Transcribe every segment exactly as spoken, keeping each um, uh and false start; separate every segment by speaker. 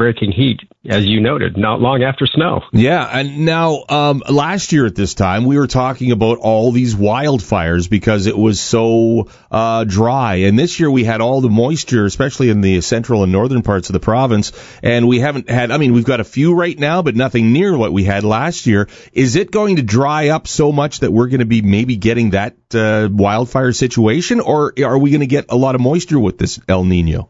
Speaker 1: breaking heat, as you noted, not long after snow.
Speaker 2: Yeah, and now um, last year at this time, we were talking about all these wildfires because it was so uh, dry. And this year we had all the moisture, especially in the central and northern parts of the province. And we haven't had, I mean, we've got a few right now, but nothing near what we had last year. Is it going to dry up so much that we're going to be maybe getting that uh, wildfire situation? Or are we going to get a lot of moisture with this El Nino?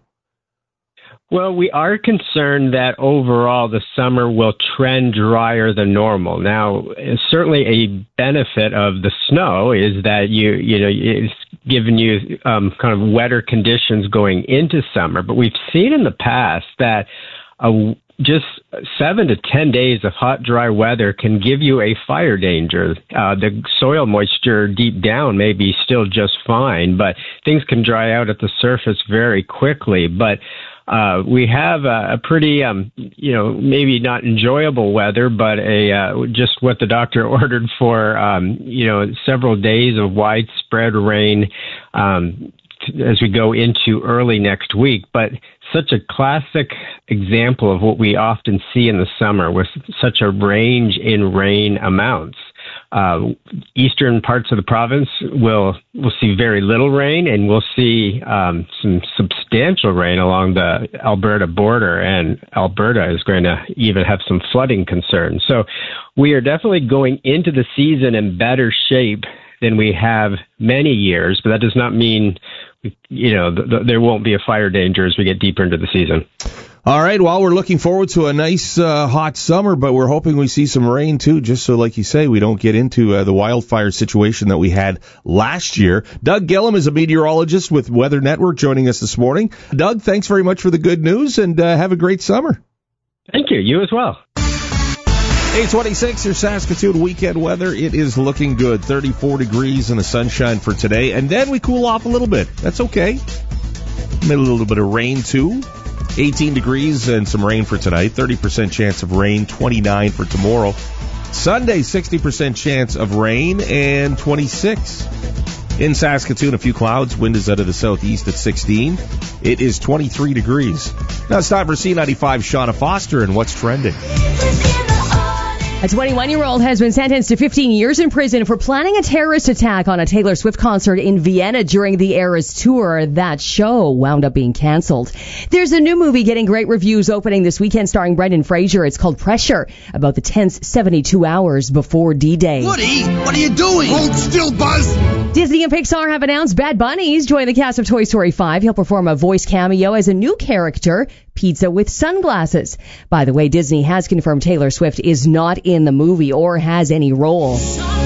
Speaker 1: Well, we are concerned that overall the summer will trend drier than normal. Now, certainly a benefit of the snow is that you, you know, it's given you um, kind of wetter conditions going into summer. But we've seen in the past that a just seven to ten days of hot, dry weather can give you a fire danger. Uh, the soil moisture deep down may be still just fine, but things can dry out at the surface very quickly. But uh, we have a, a pretty, um, you know, maybe not enjoyable weather, but a uh, just what the doctor ordered for, um, you know, several days of widespread rain um, as we go into early next week. But such a classic example of what we often see in the summer with such a range in rain amounts. Uh, eastern parts of the province will will see very little rain, and we'll see um, some substantial rain along the Alberta border, and Alberta is going to even have some flooding concerns. So we are definitely going into the season in better shape than we have many years, but that does not mean, you know, th- th- there won't be a fire danger as we get deeper into the season.
Speaker 2: All right, well, we're looking forward to a nice uh, hot summer, but we're hoping we see some rain, too, just so, like you say, we don't get into uh, the wildfire situation that we had last year. Doug Gillum is a meteorologist with Weather Network joining us this morning. Doug, thanks very much for the good news, and uh, have a great summer.
Speaker 1: Thank you. You as well.
Speaker 2: eight twenty-six, your Saskatoon weekend weather. It is looking good. thirty-four degrees and the sunshine for today, and then we cool off a little bit. That's okay. Maybe a little bit of rain, too. eighteen degrees and some rain for tonight. thirty percent chance of rain, twenty-nine for tomorrow. Sunday, sixty percent chance of rain and twenty-six. In Saskatoon, a few clouds. Wind is out of the southeast at sixteen. It is twenty-three degrees. Now it's time for C ninety-five Shauna Foster and What's Trending.
Speaker 3: A twenty-one-year-old has been sentenced to fifteen years in prison for planning a terrorist attack on a Taylor Swift concert in Vienna during the Eras tour. That show wound up being canceled. There's a new movie getting great reviews opening this weekend starring Brendan Fraser. It's called Pressure, about the tense seventy-two hours before D-Day.
Speaker 4: Woody, what are you doing? Hold still, Buzz!
Speaker 3: Disney and Pixar have announced Bad Bunny's joining the cast of Toy Story five. He'll perform a voice cameo as a new character, Pizza with Sunglasses. By the way, Disney has confirmed Taylor Swift is not in the movie or has any role.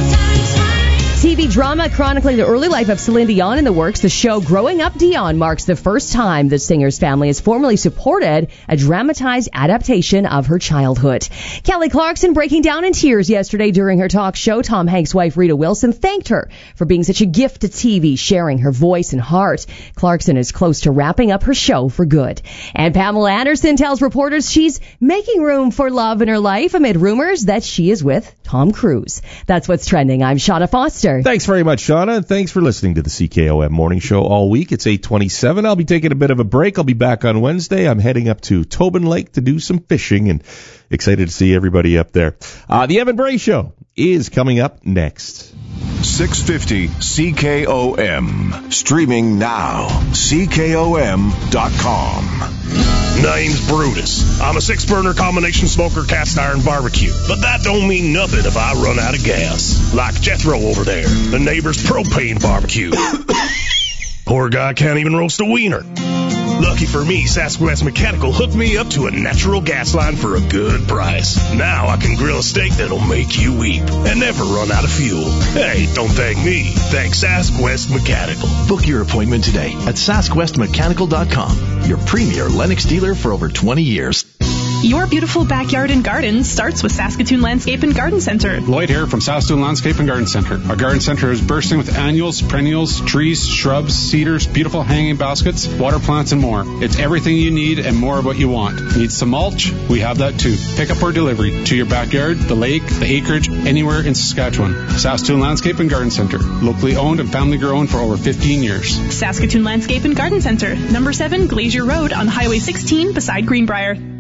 Speaker 3: T V drama chronicling the early life of Celine Dion in the works. The show Growing Up Dion marks the first time the singer's family has formally supported a dramatized adaptation of her childhood. Kelly Clarkson breaking down in tears yesterday during her talk show. Tom Hanks' wife Rita Wilson thanked her for being such a gift to T V, sharing her voice and heart. Clarkson is close to wrapping up her show for good. And Pamela Anderson tells reporters she's making room for love in her life amid rumors that she is with Tom Cruise. That's what's trending. I'm Shauna Foster.
Speaker 2: Thanks very much, Shauna, and thanks for listening to the C K O M Morning Show all week. It's eight twenty-seven. I'll be taking a bit of a break. I'll be back on Wednesday. I'm heading up to Tobin Lake to do some fishing, and excited to see everybody up there. Uh, the Evan Bray Show is coming up next.
Speaker 5: six fifty C K O M. Streaming now. C K O M dot com.
Speaker 6: Name's Brutus. I'm a six-burner combination smoker cast iron barbecue. But that don't mean nothing if I run out of gas. Like Jethro over there, the neighbor's propane barbecue. Poor guy can't even roast a wiener. Lucky for me, Sasquatch Mechanical hooked me up to a natural gas line for a good price. Now I can grill a steak that'll make you weep and never run out of fuel. Hey, don't thank me. Thank Sasquatch Mechanical.
Speaker 7: Book your appointment today at Sasquatch Mechanical dot com, your premier Lennox dealer for over twenty years.
Speaker 8: Your beautiful backyard and garden starts with Saskatoon Landscape and Garden Center.
Speaker 9: Lloyd here from Saskatoon Landscape and Garden Center. Our garden center is bursting with annuals, perennials, trees, shrubs, cedars, beautiful hanging baskets, water plants, and more. It's everything you need and more of what you want. Need some mulch? We have that too. Pick up or delivery to your backyard, the lake, the acreage, anywhere in Saskatchewan. Saskatoon Landscape and Garden Center. Locally owned and family grown for over fifteen years.
Speaker 8: Saskatoon Landscape and Garden Center. Number seven Glacier Road on Highway sixteen beside Greenbrier.